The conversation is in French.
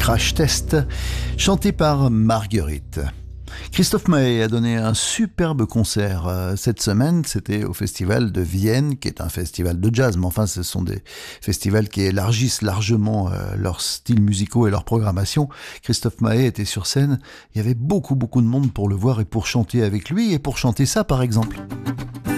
Crash Test, chanté par Marguerite. Christophe Maé a donné un superbe concert cette semaine, c'était au festival de Vienne, qui est un festival de jazz, mais enfin ce sont des festivals qui élargissent largement leurs styles musicaux et leur programmation. Christophe Maé était sur scène, il y avait beaucoup de monde pour le voir et pour chanter avec lui, et pour chanter ça par exemple.